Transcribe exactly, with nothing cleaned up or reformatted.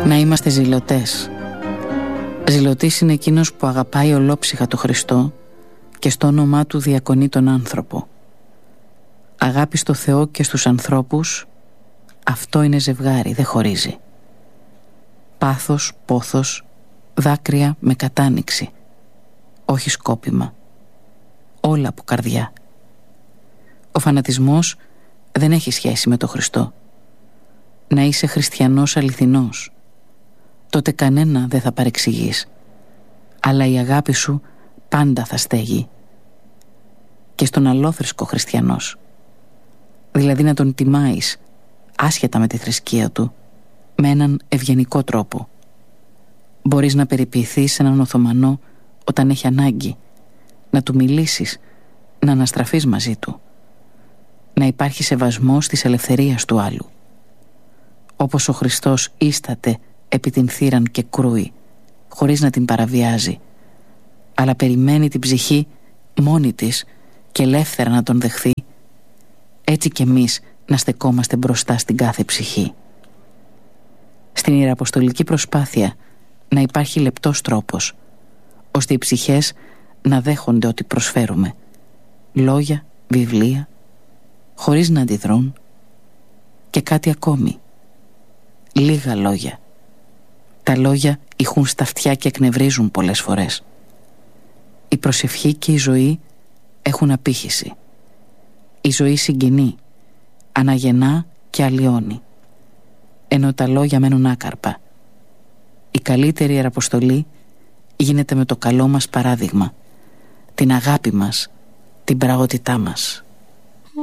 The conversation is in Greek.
να είμαστε ζηλωτές. Ζηλωτής είναι εκείνος που αγαπάει ολόψυχα το Χριστό και στο όνομά του διακονεί τον άνθρωπο. Αγάπη στο Θεό και στους ανθρώπους, αυτό είναι ζευγάρι, δεν χωρίζει. Πάθος, πόθος, δάκρυα με κατάνοιξη, όχι σκόπιμα. Όλα από καρδιά. Ο φανατισμός δεν έχει σχέση με το Χριστό. Να είσαι χριστιανός αληθινός, τότε κανένα δεν θα παρεξηγείς, αλλά η αγάπη σου πάντα θα στέγει. Και στον αλόθρησκο χριστιανός, δηλαδή να τον τιμάεις άσχετα με τη θρησκεία του, με έναν ευγενικό τρόπο. Μπορείς να περιποιηθείς έναν Οθωμανό όταν έχει ανάγκη, να του μιλήσεις, να αναστραφείς μαζί του, να υπάρχει σεβασμός της ελευθερίας του άλλου. Όπως ο Χριστός ίσταται επί την θύραν και κρούει, χωρίς να την παραβιάζει, αλλά περιμένει την ψυχή μόνη της και ελεύθερα να τον δεχθεί, έτσι κι εμείς να στεκόμαστε μπροστά στην κάθε ψυχή. Στην ιεραποστολική προσπάθεια να υπάρχει λεπτός τρόπος, ώστε οι ψυχές να δέχονται ό,τι προσφέρουμε, λόγια, βιβλία, χωρίς να αντιδρούν, και κάτι ακόμη, λίγα λόγια. Τα λόγια ηχούν στα αυτιά και εκνευρίζουν πολλές φορές. Η προσευχή και η ζωή έχουν απήχηση. Η ζωή συγκινεί, αναγεννά και αλλοιώνει, ενώ τα λόγια μένουν άκαρπα. Η καλύτερη ιεραποστολή γίνεται με το καλό μας παράδειγμα, την αγάπη μας, την πραότητά μας.